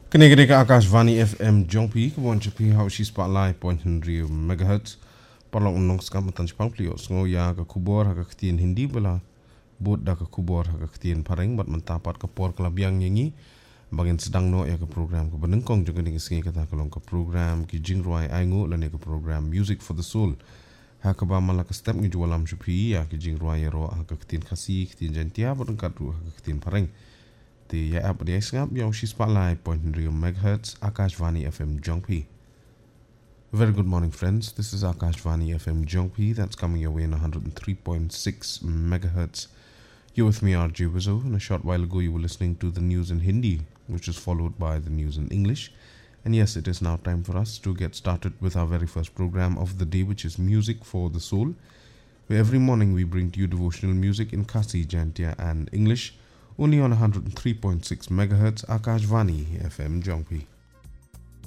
Kene Akashvani FM Jongpi Kabon Chapi Haushi Spotlight Point Rio Megahertz Parlong Unong Skam Tan Chpang Plio Sngo Ya ka Kubor ha ka Ktien Hindi bala Bot da ka Kubor ha ka Ktien Pareng bat mentapat ka por kelabiang nyanyi Bagin sedang no ya ka program ka benengkong juga ning singi kata kalong ka program ki jingruai aingo la ne ka program Music for the Soul ha ka ba mala ka step ngi jualam Chapi ya ki jingruai ro ha ka Ktien Khasi Ktien Jantia bot ka ru ha ka Ktien Pareng The app the Esngap Yoshi Spotlight Point Rio Megahertz Akashvani FM Jongpi. Very good morning, friends. This is Akashvani FM Jongpi. That's coming your way in 103.6 megahertz. You're with me, RJ Wizzo. And a short while ago, you were listening to the news in Hindi, which is followed by the news in English. And yes, it is now time for us to get started with our very first program of the day, which is Music for the Soul, where every morning we bring to you devotional music in Khasi, Jantia, and English. Only on 103.6 megahertz Akashvani FM Jongpi.